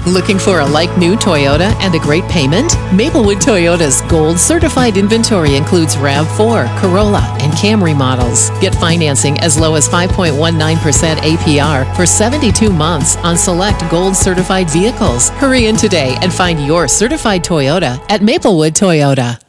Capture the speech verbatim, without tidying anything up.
Looking for a like-new Toyota and a great payment? Maplewood Toyota's Gold Certified inventory includes RAV four, Corolla, and Camry models. Get financing as low as five point one nine percent A P R for seventy-two months on select Gold Certified vehicles. Hurry in today and find your certified Toyota at Maplewood Toyota.